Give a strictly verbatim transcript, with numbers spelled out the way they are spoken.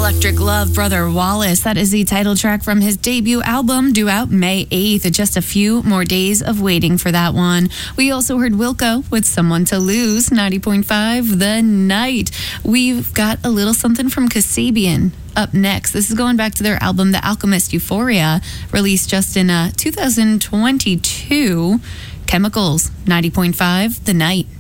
Electric Love, Brother Wallace. That is the title track from his debut album, due out May eighth. Just a few more days of waiting for that one. We also heard Wilco with Someone to Lose, ninety point five The Night. We've got a little something from Kasabian up next. This is going back to their album, The Alchemist Euphoria, released just in uh, two thousand twenty-two. Chemicals, ninety point five The Night.